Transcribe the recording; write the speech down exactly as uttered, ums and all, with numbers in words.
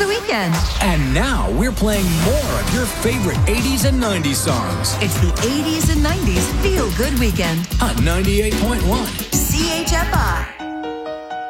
the weekend. And now we're playing more of your favorite eighties and nineties songs. It's the eighties and nineties Feel Good Weekend On ninety-eight point one C H F I.